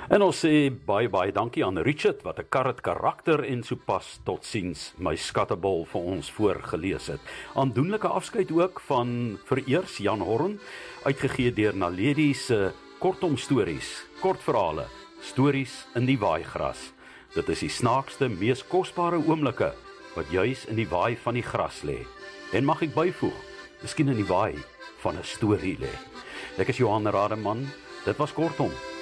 En ons sê baie dankie aan Richard, wat 'n karret karakter en sopas totsiens my skattebol vir ons voorgelees het. Aandoenlike afskeid ook van vereers Jan Horn, uitgegee deur Naledi se kortom stories, kortverhale, stories in die waaigras. Dit is die snaakste, mees kosbare oomblikke, wat juis in die waai van die gras lê. En mag ek byvoeg, miskien in die waai van 'n storie lê. Ek is Johan Rademan, dit was Kortom.